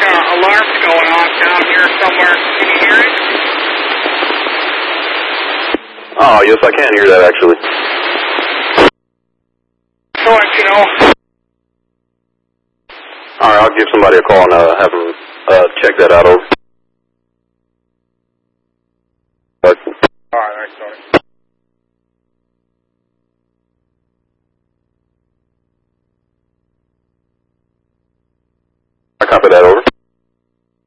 alarms going off down here somewhere. Can you hear it? Oh, yes, I can hear that, actually. So let you know. All right, I'll give somebody a call and have them check that out over. All right, sorry. I copy that over.